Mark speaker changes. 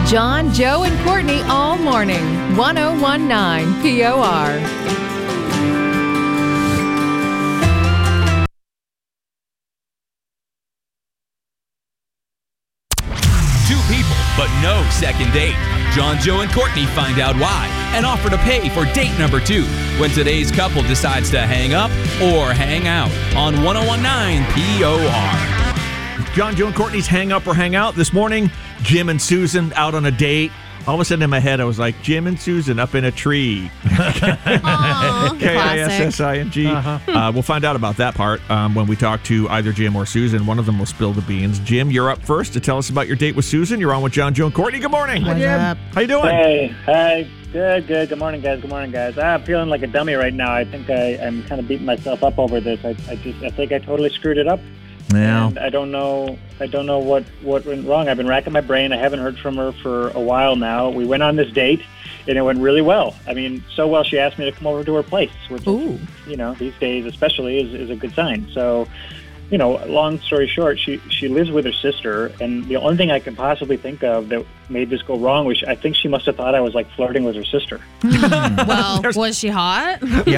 Speaker 1: John, Joe, and Courtney all morning. 1019 POR.
Speaker 2: Two people, but no second date. John, Joe, and Courtney find out why and offer to pay for date number 2 when today's couple decides to hang up or hang out on 1019 POR.
Speaker 3: John, Joe, and Courtney's Hang Up or Hang Out. This morning, Jim and Susan out on a date. All of a sudden in my head, I was like, Jim and Susan up in a tree. K-I-S-S-I-N-G. We'll find out about that part when we talk to either Jim or Susan. One of them will spill the beans. Jim, you're up first to tell us about your date with Susan. You're on with John, Joe, and Courtney. Good morning.
Speaker 4: What's up?
Speaker 3: How you doing?
Speaker 5: Hey, hi. Good. Good morning, guys. Good morning, guys. I'm feeling like a dummy right now. I think I'm kind of beating myself up over this. I think I totally screwed it up.
Speaker 3: Yeah.
Speaker 5: And I don't know what went wrong. I've been racking my brain. I haven't heard from her for a while now. We went on this date, and it went really well. I mean, so well she asked me to come over to her place, which is, these days especially is a good sign. So, long story short, she lives with her sister, and the only thing I can possibly think of that made this go wrong was I think she must have thought I was like flirting with her sister.
Speaker 4: Well, was she hot?
Speaker 3: Yeah,